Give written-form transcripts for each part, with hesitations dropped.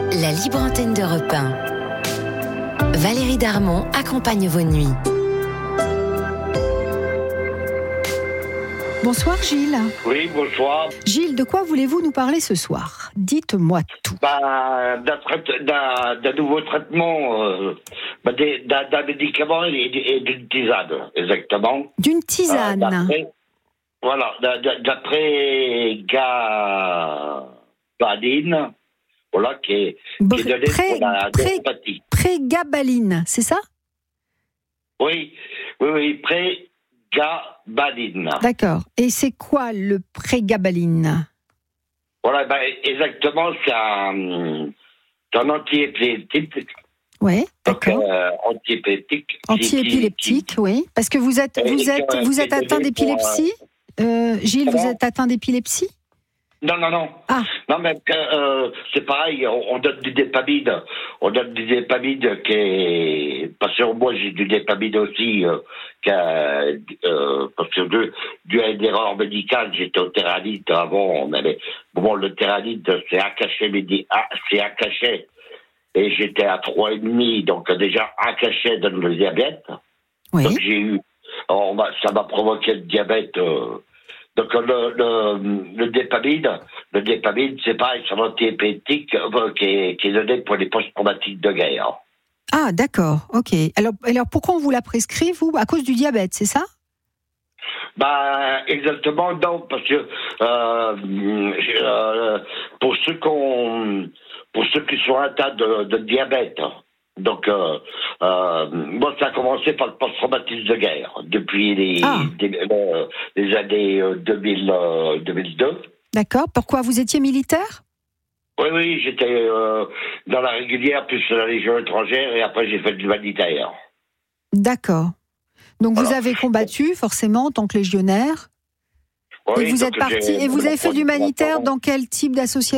La libre antenne d'Europe 1. Valérie Darmon accompagne vos nuits. Bonsoir Gilles. Oui, bonsoir. Gilles, de quoi voulez-vous nous parler ce soir ? Dites-moi tout. D'un nouveau traitement, d'un médicament et d'une tisane, exactement. D'une tisane. D'après Gabaline, voilà, qui est donné pour la neuropathie. Prégabaline, c'est ça ? Oui, prégabaline. D'accord. Et c'est quoi le prégabaline ? Voilà, exactement, c'est un antiépileptique. Oui, d'accord. Antiépileptique. Antiépileptique, oui. Parce que vous êtes atteint d'épilepsie ? Gilles, vous êtes atteint d'épilepsie ? Non. Ah. Non, mais c'est pareil, on donne du dépamide. On donne du dépamide qui est... Parce que moi, j'ai du dépamide aussi, parce que dû à une erreur médicale, j'étais au Théranite avant. Le Théranite, c'est un cachet. Et j'étais à 3,5, donc déjà un cachet donne le diabète. Oui. Donc ça m'a provoqué le diabète. Donc le dépamide, c'est pareil, c'est un antiépileptique qui est donné pour les post-traumatiques de guerre. Ah, d'accord, ok. Alors pourquoi on vous l'a prescrit, vous ? À cause du diabète, c'est ça ? Exactement, non, parce que pour ceux qui sont atteints de diabète, donc moi ça a commencé par le post-traumatisme de guerre depuis les années 2002. D'accord. Pourquoi vous étiez militaire ? Oui, j'étais dans la régulière plus la Légion étrangère et après j'ai fait de l'humanitaire. D'accord. Donc voilà. Vous avez combattu forcément en tant que légionnaire. Oui, et vous êtes parti. Et vous avez fait de l'humanitaire dans quel type d'association ?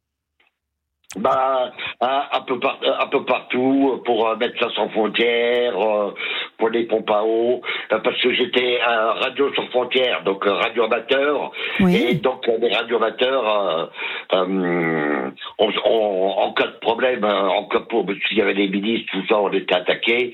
Un peu partout, pour Médecins sans frontières, pour les pompes à eau, parce que j'étais radio sans frontières, donc radio amateur, oui. Et donc les radio amateurs, en cas de problème, s'il y avait des ministres, tout ça, on était attaqués.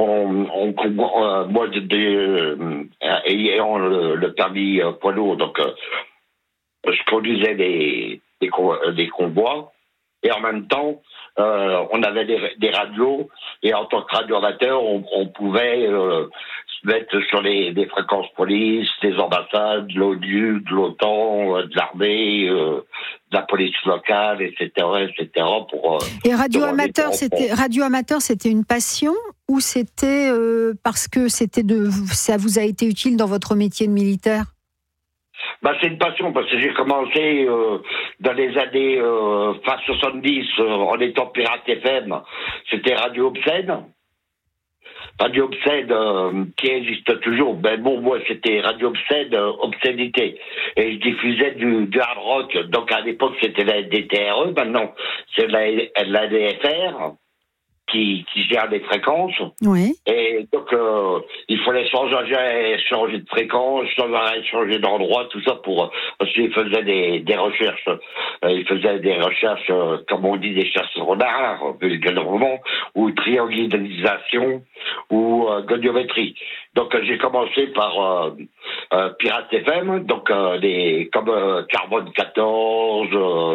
Moi, ayant le permis poids lourd, donc je conduisais des convois. Et en même temps, on avait des radios, et en tant que radio-amateur, on pouvait se mettre sur les fréquences police, des ambassades, de l'ONU, de l'OTAN, de l'armée, de la police locale, etc. Et radio-amateur, c'était une passion ou c'était parce que ça vous a été utile dans votre métier de militaire ? C'est une passion, parce que j'ai commencé dans les années fin 70 en étant pirate FM. C'était Radio Obscène. Radio Obscène qui existe toujours. Moi c'était Radio Obscène, Obscénité. Et je diffusais du hard rock. Donc à l'époque c'était la DTRE, maintenant c'est la DFR. Qui gère les fréquences. Oui. Et donc, il fallait changer de fréquence, changer d'endroit, tout ça parce qu'ils faisaient des recherches. Ils faisaient des recherches, comme on dit, des chasseurs d'art, vulgairement, ou triangularisation, ou goniométrie. Donc, j'ai commencé par Pirate FM, donc comme Carbone 14,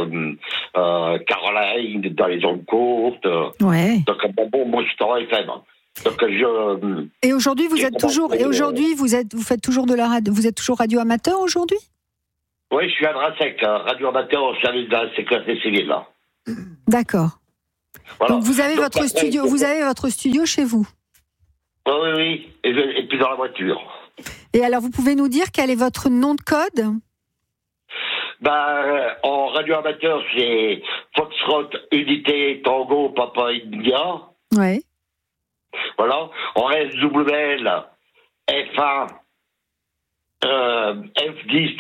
Caroline dans les ondes courtes. Ouais. Donc moi je suis en FM. Donc Et aujourd'hui vous êtes toujours vous faites toujours de la radio, vous êtes toujours radio amateur aujourd'hui ? Oui, je suis à Drasec, radio amateur au service de la sécurité civile. Là. D'accord. Voilà. Donc vous avez votre studio chez vous ? Oui, et puis dans la voiture. Et alors vous pouvez nous dire quel est votre nom de code ? En radio amateur, c'est Foxtrot Unité Tango Papa India. Ouais. Voilà. En SWL, F1 F10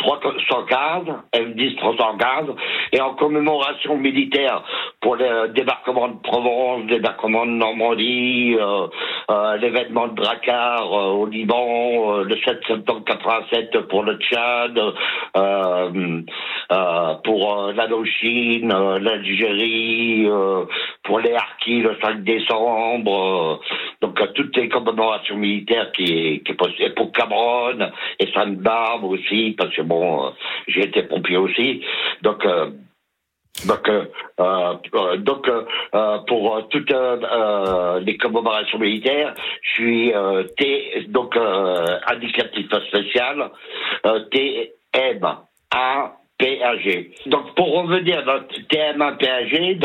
315, et en commémoration militaire pour le débarquement de Provence, débarquement de Normandie, l'événement de Drakkar au Liban, le 7 septembre 87 pour le Tchad, pour l'Indochine, l'Algérie, pour les Harkis le 5 décembre, donc toutes les commémorations militaires qui possible, pour Cameroun et Sainte-Barbe aussi, parce que bon, j'ai été pompier aussi, donc pour toutes les commémorations militaires, je suis indicatif spécial TM1 PAG. Donc pour revenir dans TM1 PAG,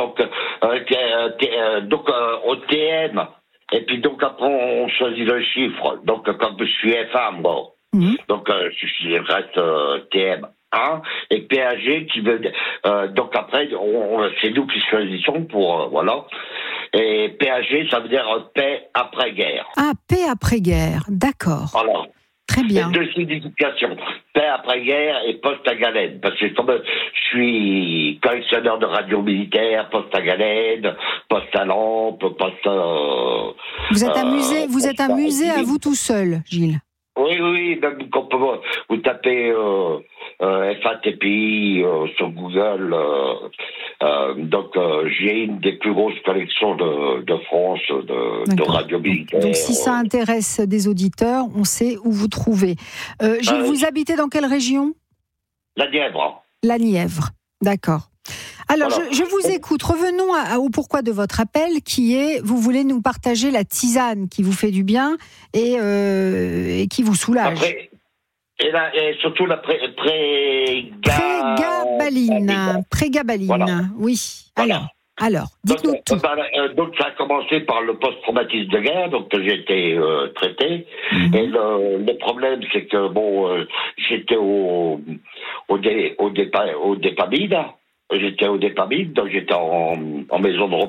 au TM, et puis donc après on choisit le chiffre. Donc comme je suis F1, bon. Donc je reste TM1 et PAG qui veut donc après c'est nous qui choisissons pour voilà. Et PAG ça veut dire paix après guerre. Ah, paix après guerre, d'accord. Alors très bien. Deux significations, paix après guerre et poste à galène, parce que comme je suis collectionneur de radio militaire, poste à galène, poste à lampe, poste vous êtes un musée à vous tout seul, Gilles. Oui, même quand vous tapez FATPI sur Google, donc j'ai une des plus grosses collections de France de radio militaire. Donc si ça intéresse des auditeurs, on sait où vous trouvez. Gilles, vous habitez dans quelle région ? La Nièvre. La Nièvre, d'accord. Alors, voilà. je vous écoute. Revenons au pourquoi de votre appel, qui est, vous voulez nous partager la tisane qui vous fait du bien et qui vous soulage. Et surtout la prégabaline. Voilà. Oui. Voilà. Alors, dites-nous tout. Donc, ça a commencé par le post-traumatisme de guerre, donc que j'ai été traité. Et le problème, c'est que j'étais au Dépamide. J'étais au Dépamide, donc j'étais en maison de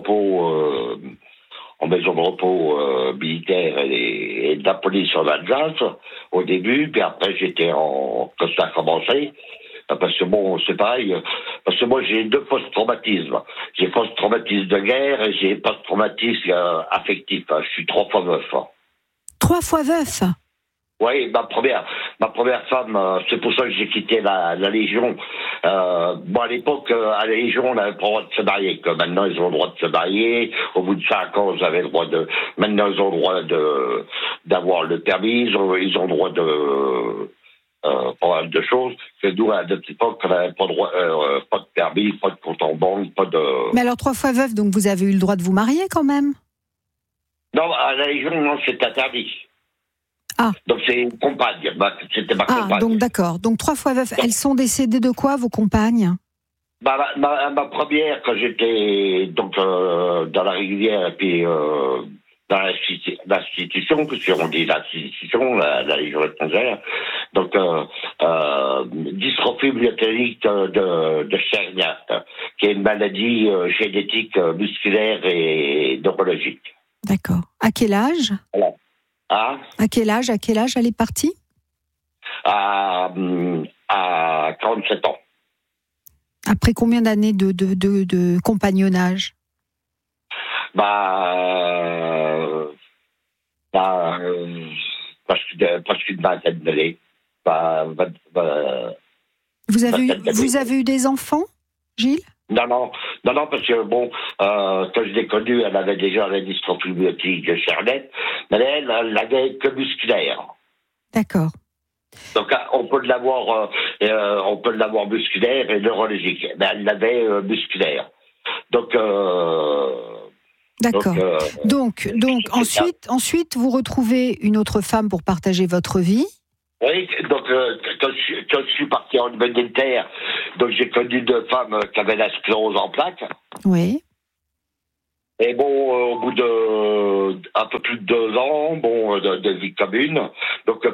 repos, militaire et de la police en Alsace au début, puis après j'étais quand ça a commencé. Parce que c'est pareil, parce que moi j'ai deux post-traumatismes. J'ai post-traumatisme de guerre et j'ai post-traumatisme affectif. Je suis 3 fois veuf. 3 fois veuf ? Oui, ma première femme, c'est pour ça que j'ai quitté la Légion. À l'époque, à la Légion, on n'avait pas le droit de se marier. Que maintenant, ils ont le droit de se marier. Au bout de 5 ans, ils avaient le droit maintenant, ils ont le droit d'avoir le permis. Ils ont le droit pas mal de choses. Que nous, à notre époque, on n'avait pas de permis, pas de compte en banque, pas de... Mais alors, 3 fois veuf, donc vous avez eu le droit de vous marier quand même ? Non, à la Légion, non, c'est interdit. Ah. Donc c'est une compagne, c'était ma compagne. Donc d'accord, donc 3 fois veuf. Elles sont décédées de quoi, vos compagnes ? Ma première, quand j'étais dans la régulière et puis dans l'institution, parce qu'on dit l'institution, la Légion étrangère, donc dystrophie myotonique de Cherniak, qui est une maladie génétique, musculaire et neurologique. D'accord. À quel âge ? Voilà. À quel âge elle est partie ? À 47 ans. Après combien d'années de compagnonnage ? Presque une vingtaine d'années. Vous avez eu des enfants, Gilles ? Non, parce que quand je l'ai connue, elle avait déjà la dystrophie myotonique de Charlotte, mais elle n'avait que musculaire. D'accord. Donc on peut l'avoir musculaire et neurologique, mais elle l'avait musculaire. Donc. D'accord. Donc ensuite vous retrouvez une autre femme pour partager votre vie. Oui, donc quand je suis parti en militaire, donc j'ai connu 2 femmes qui avaient la sclérose en plaques. Oui. Et au bout de un peu plus de 2 ans, de vie commune, donc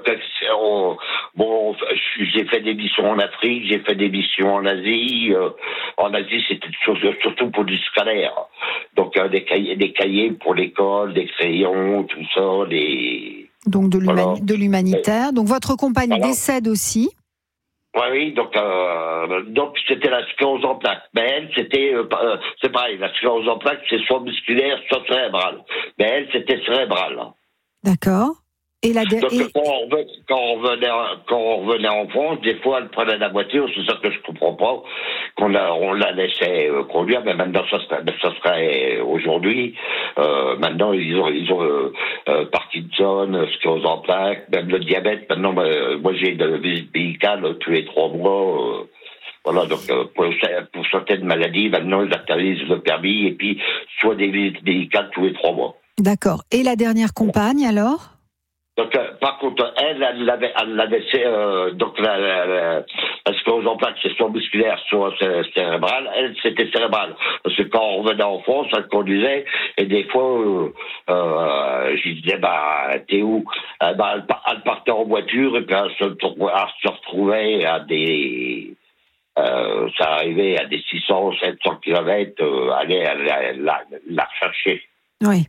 j'ai fait des missions en Afrique, j'ai fait des missions en Asie. En Asie, c'était surtout pour du scolaire. Donc des cahiers pour l'école, des crayons, tout ça, Donc de l'humanitaire. Donc votre compagne décède aussi. Oui, donc c'était la sclérose en plaques. Mais elle, c'est pareil, la sclérose en plaques, c'est soit musculaire, soit cérébrale. Mais elle, c'était cérébral. D'accord. Et donc quand on revenait en France, des fois, elle prenait la voiture, c'est ça que je comprends pas, on la laissait conduire, mais maintenant ça serait aujourd'hui. Maintenant ils ont Parkinson, sclérose en plaques, même le diabète. Maintenant, moi j'ai une visite médicale tous les 3 mois. Voilà, donc pour certaines maladies, maintenant ils actualisent le permis et puis soit des visites médicales tous les 3 mois. D'accord. Et la dernière compagne alors? Donc, par contre, elle l'avait, donc la sclérose en plaques, c'est soit musculaire, soit cérébrale. Elle, c'était cérébral. Parce que quand on revenait en France, elle conduisait, et des fois, je disais, t'es où? Elle partait en voiture, et puis elle se retrouvait à des, ça arrivait à des 600, 700 kilomètres, aller la rechercher. Oui.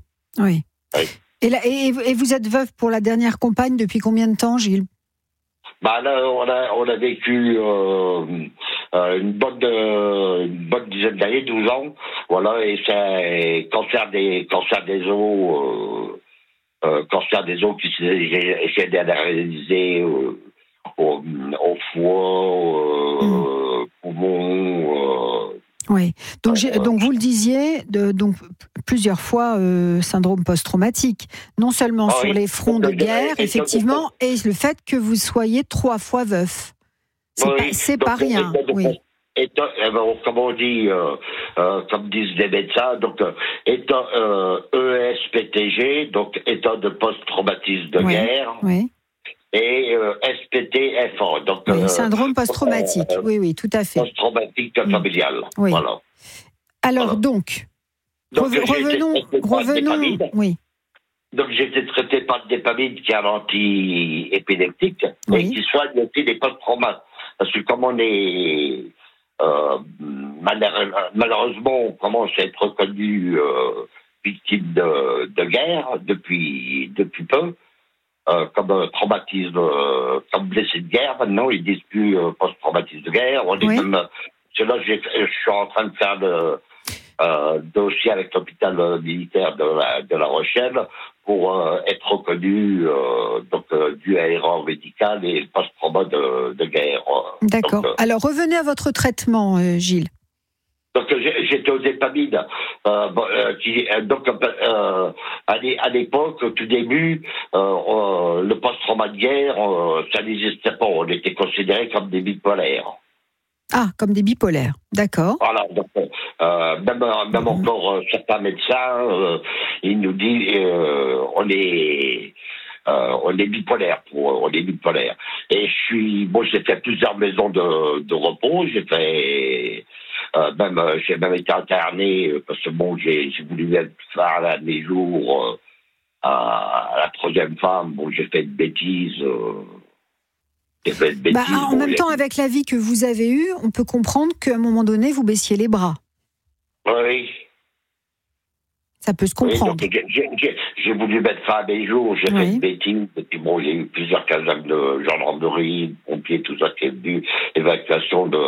Et vous êtes veuve pour la dernière compagne depuis combien de temps, Gilles? Là, on a vécu une bonne dizaine d'années, 12 ans. Voilà, et c'est cancer des os qui s'est réalisé au foie, poumon. Oui. Donc vous le disiez, donc plusieurs fois syndrome post-traumatique, non seulement sur les fronts de guerre, effectivement, et le fait que vous soyez 3 fois veuf. C'est pas rien. Oui. Comme on dit, comme disent les médecins, donc état ESPTG, donc état de post-traumatisme de guerre. Oui. Et SPTFA, donc syndrome post-traumatique. Oui, tout à fait. Post-traumatique familial. Oui. Voilà. Alors donc revenons. Oui. Donc j'ai été traité par le dépamine qui est un anti-épileptique et qui soigne aussi les post-traumas. Parce que comme on est malheureusement on commence à être reconnu victime de guerre depuis peu. Comme traumatisme, comme blessé de guerre. Maintenant, ils disent plus post-traumatisme de guerre. On est même. C'est là que je suis en train de faire le dossier avec l'hôpital militaire de La Rochelle pour être reconnu dû à erreur médicale et post-trauma de guerre. D'accord. Alors revenez à votre traitement, Gilles. Donc j'étais aux épamides. À l'époque, au tout début, le post-trauma de guerre, ça n'existait pas. On était considérés comme des bipolaires. Ah, comme des bipolaires, d'accord. Voilà, donc même encore certains médecins, ils nous disent on est bipolaire, on est bipolaire. Et j'ai fait plusieurs maisons de repos, j'ai même été interné parce que j'ai voulu faire mes jours à la 3e femme. J'ai fait une bêtise. En même temps, avec la vie que vous avez eue, on peut comprendre qu'à un moment donné, vous baissiez les bras. Oui. Ça peut se comprendre. Oui, j'ai voulu mettre fin à mes jours, j'ai fait une bêtise, et puis j'ai eu plusieurs casernes de gendarmerie, pompiers, tout ça qui est venu, évacuation de...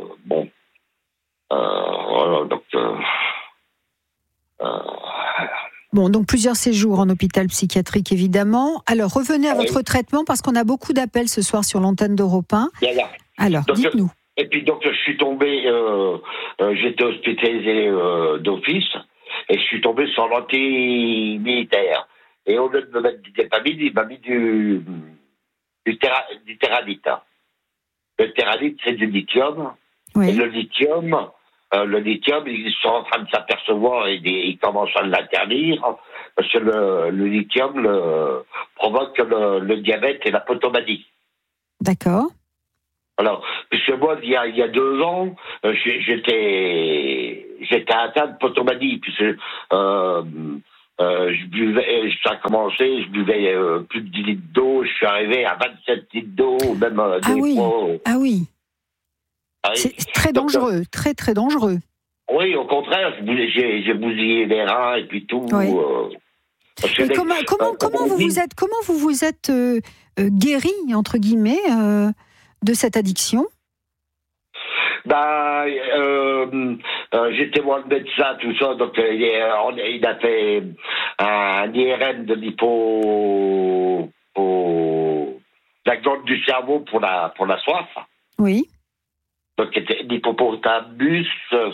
voilà, donc... Bon, donc plusieurs séjours en hôpital psychiatrique, évidemment. Alors, revenez à votre traitement, parce qu'on a beaucoup d'appels ce soir sur l'antenne d'Europe 1. Alors, dites-nous. Et puis, donc, je suis tombé... j'étais hospitalisé d'office, et je suis tombé sur l'anti-militaire. Et au lieu de me mettre du dépamine, il m'a mis du Théranite. Le Théranite, c'est du lithium. Oui. Et le lithium, ils sont en train de s'apercevoir et ils commencent à l'interdire parce que le lithium provoque le diabète et la potomanie. D'accord. Alors, puisque moi, il y a 2 ans, j'étais atteint de potomanie, puisque je buvais, ça a commencé, je buvais plus de 10 litres d'eau, je suis arrivé à 27 litres d'eau, même des fois. Ah oui. C'est très dangereux, très très dangereux. Oui, au contraire, j'ai bousillé les reins et puis tout. Oui. Et comment vous vous êtes guéri, entre guillemets, de cette addiction? J'étais voir le médecin, tout ça, donc il a fait un IRM de la glande du cerveau pour la soif. Oui. Donc l'hippopotamus,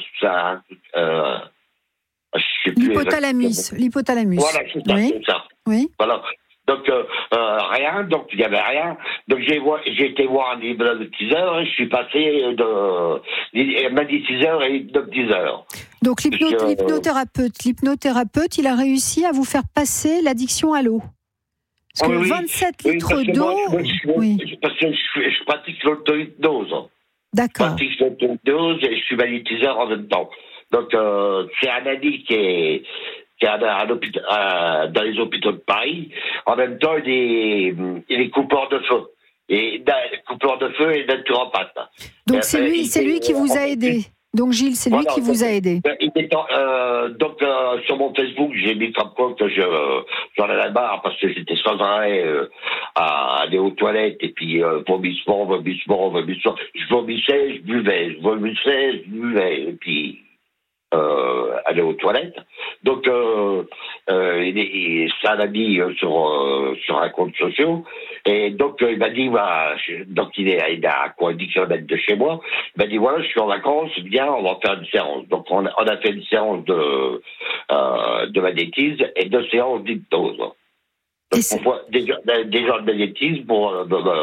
l'hypothalamus. Voilà, c'est ça, oui. c'est ça. Oui. Voilà. Donc rien, donc il n'y avait rien. Donc j'ai été voir un hypnotiseur et je suis passé de magnétiseur et hypnotiseur. Donc l'hypnothérapeute, il a réussi à vous faire passer l'addiction à l'eau. Parce que 27 litres d'eau. Parce que je pratique l'auto-hypnose. D'accord. Je pratique l'auto-hypnose et je suis magnétiseur en même temps. Donc c'est un ami qui est dans les hôpitaux de Paris. En même temps, il est coupeur de feu. Et coupeur de feu et naturopathe. Donc c'est lui qui vous a aidé. Donc Gilles, c'est lui qui vous a aidé. Donc sur mon Facebook, j'ai mis comme quoi que j'en ai la barre parce que j'étais sans arrêt à aller aux toilettes et puis vomissement. Je vomissais, je buvais, et puis aller aux toilettes. Donc c'est un ami sur un compte social. Et donc il m'a dit, donc il est à quoi 10 km de chez moi. Il m'a dit voilà, je suis en vacances, viens, on va faire une séance. Donc on a fait une séance de magnétisme et 2 séances d'hypnose. Donc on voit déjà le magnétisme pour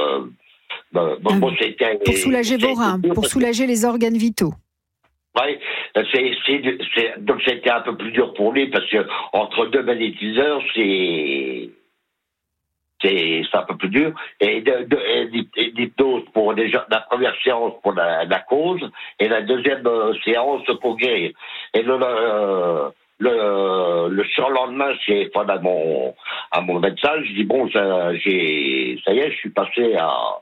soulager vos reins, pour soulager les organes vitaux. Oui, donc c'était un peu plus dur pour lui parce que entre 2 magnétiseurs, c'est un peu plus dur. Et l'hypnose pour déjà la première séance pour la cause et la deuxième séance pour guérir. Et le surlendemain, j'ai téléphone à mon médecin, je dis bon, ça y est, je suis passé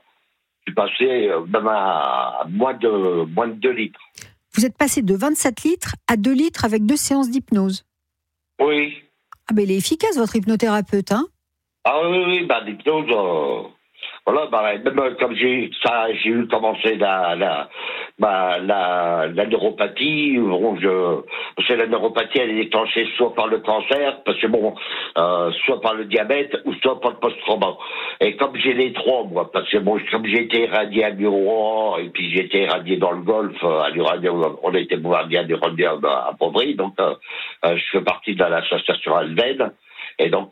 même à moins de 2 litres. Vous êtes passé de 27 litres à 2 litres avec 2 séances d'hypnose. Oui. Ah ben il est efficace votre hypnothérapeute, hein? Ah oui, l'hypnose, voilà, même comme j'ai eu commencé la neuropathie, parce que la neuropathie elle est déclenchée soit par le cancer, parce que soit par le diabète ou soit par le post-trauma. Et comme j'ai les trois, moi, parce que comme j'ai été irradié à Muroran et puis j'ai été irradié dans le Golfe, à l'uranium, on a été bombardé à l'uranium à Pauvry, donc je fais partie de l'association Alven, et donc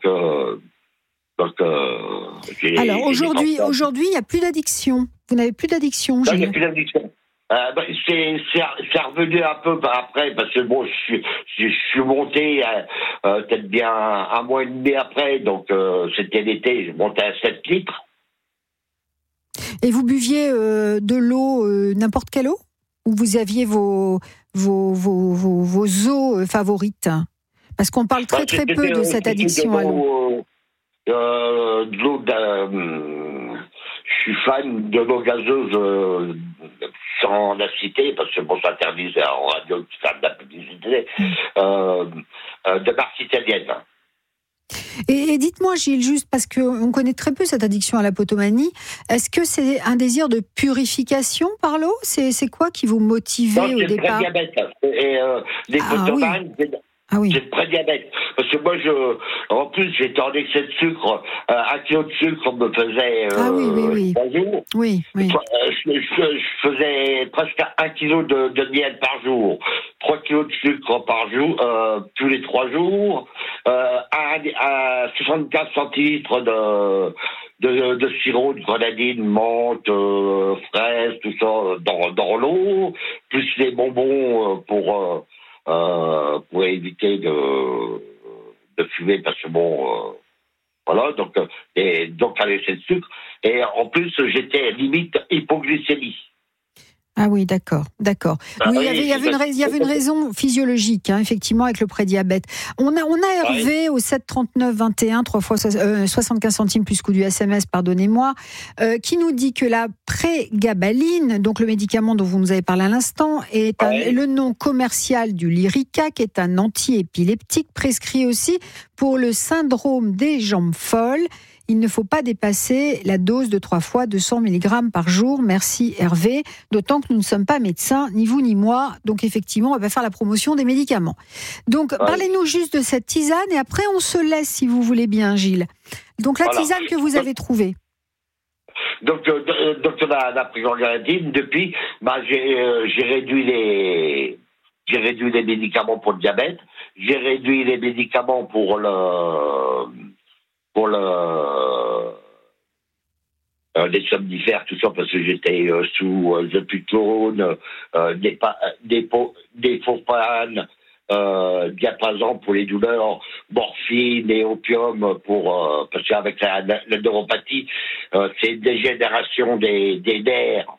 alors aujourd'hui, il n'y a plus d'addiction. Vous n'avez plus d'addiction, Gilles. Il n'y a plus d'addiction. C'est revenu un peu après, parce que je suis monté peut-être bien un mois et demi après, donc c'était l'été, je montais à 7 litres. Et vous buviez de l'eau, n'importe quelle eau? Ou vous aviez vos eaux favorites? Parce qu'on parle très peu de cette addiction à l'eau. De l'eau, je suis fan de l'eau gazeuse sans la citer, parce que ça interdisait en radio de faire de la publicité, de marque italienne. Et dites-moi, Gilles, juste parce qu'on connaît très peu cette addiction à la potomanie, est-ce que c'est un désir de purification par l'eau? C'est quoi qui vous motivait au départ? C'est le prédiabète. Et les potomanes... Ah oui. C'est le prédiabète. Parce que moi, en plus, j'étais en excès de sucre. 1 kilo de sucre me faisait 3 jours. Oui. Je faisais presque 1 kilo de miel par jour. 3 kilos de sucre par jour, tous les 3 jours. 75 centilitres de sirop de grenadine, menthe, fraise, tout ça dans l'eau. Plus les bonbons pour éviter de fumer, parce que voilà, donc avec ce sucre. Et en plus, j'étais limite hypoglycémie. Ah oui, d'accord. Oui, il y avait une raison physiologique, effectivement, avec le prédiabète. On a Hervé au 739-21, 3 fois 75 centimes plus coût du SMS, pardonnez-moi, qui nous dit que la prégabaline, donc le médicament dont vous nous avez parlé à l'instant, est le nom commercial du Lyrica, qui est un antiépileptique prescrit aussi pour le syndrome des jambes folles. Il ne faut pas dépasser la dose de 3 fois 200 mg par jour. Merci Hervé. D'autant que nous ne sommes pas médecins, ni vous ni moi. Donc effectivement, on va faire la promotion des médicaments. Donc parlez-nous juste de cette tisane et après on se laisse si vous voulez bien, Gilles. Donc la tisane que vous avez trouvée. Donc la prégabaline, depuis, j'ai réduit les médicaments pour le diabète. J'ai réduit les médicaments pour les somnifères, tout ça, parce que j'étais sous Zeputone, des Fopanes, diapason pour les douleurs, morphine et opium parce qu'avec la neuropathie, c'est une dégénération des nerfs.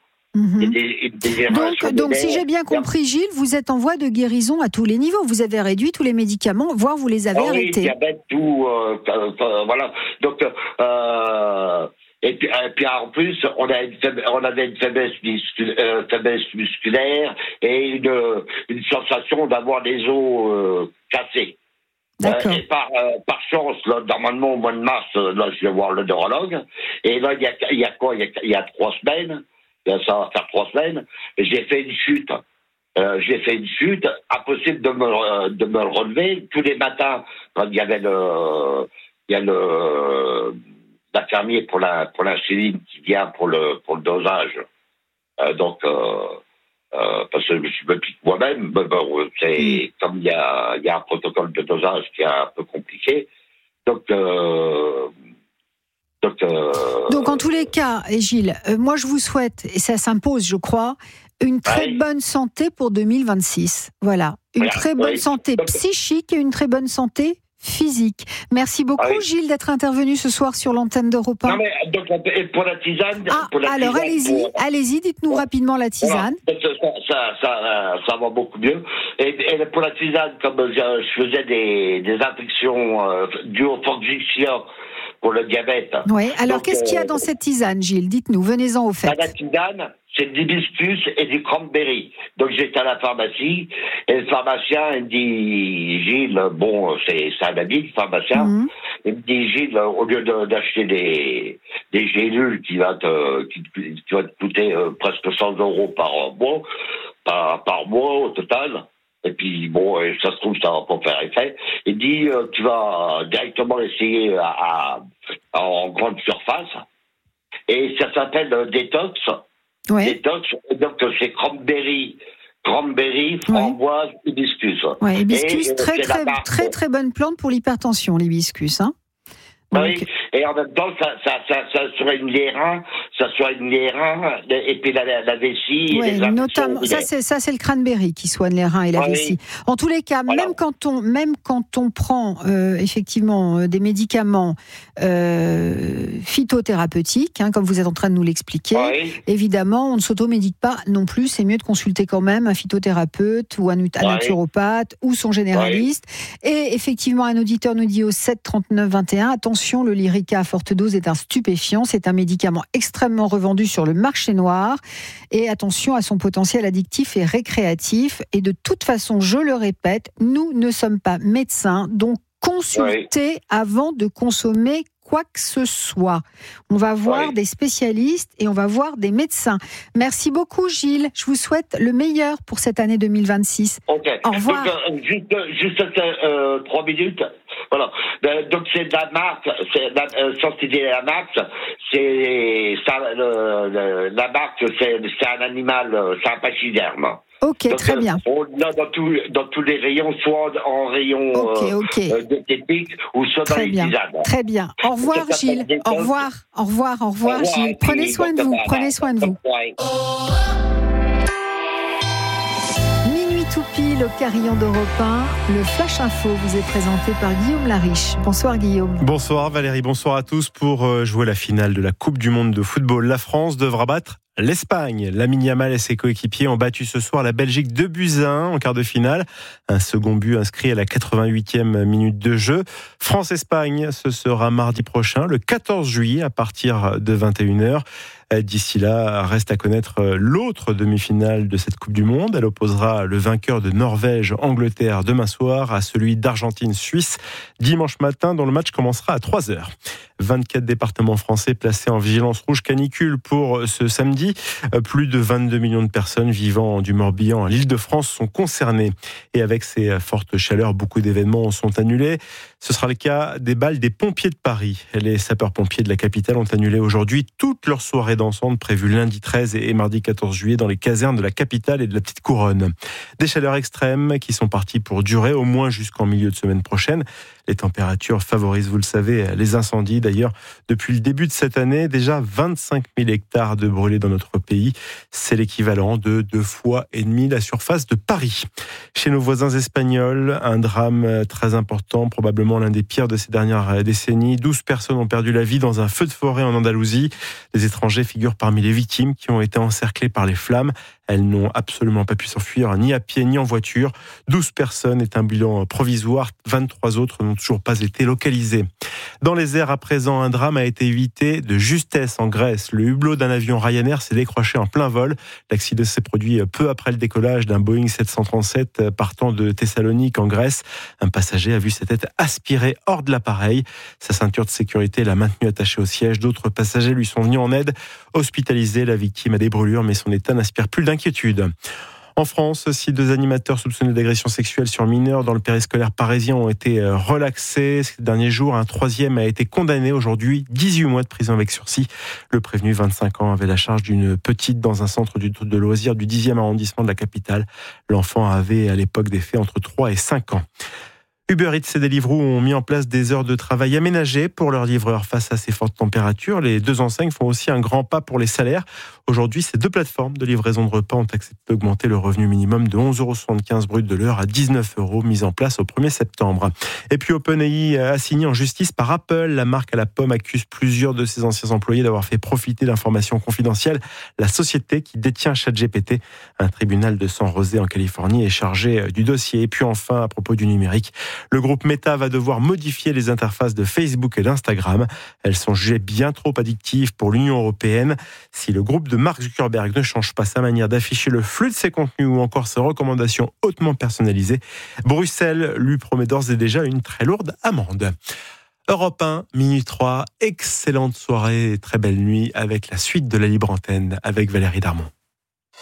Donc, si j'ai bien compris, Gilles, vous êtes en voie de guérison à tous les niveaux. Vous avez réduit tous les médicaments, voire vous les avez arrêtés. Diabète, tout, voilà. Donc, et puis en plus, on avait une faiblesse musculaire et une sensation d'avoir les os cassés. Et par chance, là, normalement au mois de mars, là, je vais voir le neurologue. Et là, il y a 3 semaines. Ça va faire 3 semaines, j'ai fait une chute. Impossible de me relever. Tous les matins, quand il y avait l'infirmier pour l'insuline qui vient pour le dosage. Parce que je me pique moi-même, c'est comme il y a un protocole de dosage qui est un peu compliqué. Donc en tous les cas, Gilles, moi je vous souhaite, et ça s'impose je crois, une très bonne santé pour 2026. Voilà, une très bonne santé psychique et une très bonne santé physique. Merci beaucoup Gilles d'être intervenu ce soir sur l'antenne d'Europe 1. Non mais donc pour la tisane... alors allez-y, dites-nous rapidement la tisane. Voilà, ça va beaucoup mieux. Et pour la tisane, comme je faisais des infections dues au Fortgixia, pour le diabète. Oui, alors qu'est-ce qu'il y a dans cette tisane, Gilles ? Dites-nous, venez-en au fait. La tisane, c'est de l'hibiscus et du cranberry. Donc j'étais à la pharmacie, et le pharmacien, il me dit, Gilles, c'est un ami, le pharmacien, il me dit, Gilles, au lieu d'acheter des gélules qui va te coûter presque 100 € par mois au total, et puis, ça se trouve, ça va pas faire effet. Il dit, tu vas directement essayer en grande surface. Et ça s'appelle Détox. Détox. Donc, c'est cranberry, framboise, hibiscus. Hibiscus, très, très bonne plante pour l'hypertension, l'hibiscus, hein. Oui, et en même temps, ça soigne les reins, et puis la vessie. Oui, notamment, ça c'est le cranberry qui soigne les reins et la vessie. En tous les cas, même quand on prend effectivement des médicaments phytothérapeutiques, comme vous êtes en train de nous l'expliquer, évidemment, on ne s'automédique pas non plus. C'est mieux de consulter quand même un phytothérapeute ou un naturopathe ou son généraliste. Et effectivement, un auditeur nous dit au 739-21, attention, le Lyrica à forte dose est un stupéfiant, c'est un médicament extrêmement revendu sur le marché noir et attention à son potentiel addictif et récréatif. Et de toute façon, je le répète, nous ne sommes pas médecins, donc consultez avant de consommer quoi que ce soit. On va voir des spécialistes et on va voir des médecins. Merci beaucoup Gilles, je vous souhaite le meilleur pour cette année 2026. Au revoir. Donc, juste 3 minutes. Voilà. Donc c'est de la marque, sans citer la marque, la marque c'est un animal, c'est un pachyderme. Ok, donc, très bien. On l'a dans tous les rayons, soit en rayon diététique ou soit dans les tisanes. Très bien. Au revoir Gilles. Au revoir Gilles. Prenez soin de vous. Tout pile au carillon d'Europe 1, le Flash Info vous est présenté par Guillaume Lariche. Bonsoir Guillaume. Bonsoir Valérie, bonsoir à tous. Pour jouer la finale de la Coupe du Monde de football, la France devra battre l'Espagne. Lamine Yamal et ses coéquipiers ont battu ce soir la Belgique 2-1 en quart de finale. Un second but inscrit à la 88e minute de jeu. France-Espagne, ce sera mardi prochain, le 14 juillet à partir de 21h. D'ici là, reste à connaître l'autre demi-finale de cette Coupe du Monde. Elle opposera le vainqueur de Norvège-Angleterre demain soir à celui d'Argentine-Suisse dimanche matin, dont le match commencera à 3h. 24 départements français placés en vigilance rouge canicule pour ce samedi. Plus de 22 millions de personnes vivant du Morbihan à l'Île-de-France sont concernées. Et avec ces fortes chaleurs, beaucoup d'événements sont annulés. Ce sera le cas des bals des pompiers de Paris. Les sapeurs-pompiers de la capitale ont annulé aujourd'hui toutes leurs soirées dansantes prévues lundi 13 et mardi 14 juillet dans les casernes de la capitale et de la Petite Couronne. Des chaleurs extrêmes qui sont parties pour durer au moins jusqu'en milieu de semaine prochaine. Les températures favorisent, vous le savez, les incendies. D'ailleurs, depuis le début de cette année, déjà 25 000 hectares de brûlés dans notre pays. C'est l'équivalent de 2,5 fois la surface de Paris. Chez nos voisins espagnols, un drame très important, probablement l'un des pires de ces dernières décennies. 12 personnes ont perdu la vie dans un feu de forêt en Andalousie. Les étrangers figurent parmi les victimes qui ont été encerclées par les flammes. Elles n'ont absolument pas pu s'enfuir, ni à pied, ni en voiture. 12 personnes est un bilan provisoire. 23 autres n'ont toujours pas été localisées. Dans les airs, à présent, un drame a été évité de justesse en Grèce. Le hublot d'un avion Ryanair s'est décroché en plein vol. L'accident s'est produit peu après le décollage d'un Boeing 737 partant de Thessalonique en Grèce. Un passager a vu sa tête aspirée hors de l'appareil. Sa ceinture de sécurité l'a maintenu attaché au siège. D'autres passagers lui sont venus en aide. Hospitalisé, la victime a des brûlures, mais son état n'inspire plus d'inquiétude. En France, 2 animateurs soupçonnés d'agression sexuelle sur mineurs dans le périscolaire parisien ont été relaxés ces derniers jours. Un 3e a été condamné aujourd'hui, 18 mois de prison avec sursis. Le prévenu, 25 ans, avait la charge d'une petite dans un centre de loisirs du 10e arrondissement de la capitale. L'enfant avait à l'époque des faits entre 3 et 5 ans. Uber Eats et Deliveroo ont mis en place des heures de travail aménagées pour leurs livreurs face à ces fortes températures. Les 2 enseignes font aussi un grand pas pour les salaires. Aujourd'hui, ces 2 plateformes de livraison de repas ont accepté d'augmenter le revenu minimum de 11,75 € brut de l'heure à 19 €, mis en place au 1er septembre. Et puis OpenAI assigné en justice par Apple. La marque à la pomme accuse plusieurs de ses anciens employés d'avoir fait profiter d'informations confidentielles. La société qui détient ChatGPT, un tribunal de San José en Californie, est chargé du dossier. Et puis enfin, à propos du numérique, le groupe Meta va devoir modifier les interfaces de Facebook et d'Instagram. Elles sont jugées bien trop addictives pour l'Union européenne. Si le groupe de Mark Zuckerberg ne change pas sa manière d'afficher le flux de ses contenus ou encore ses recommandations hautement personnalisées, Bruxelles lui promet d'ores et déjà une très lourde amende. Europe 1, minuit 3, excellente soirée et très belle nuit avec la suite de la Libre Antenne avec Valérie Darmon.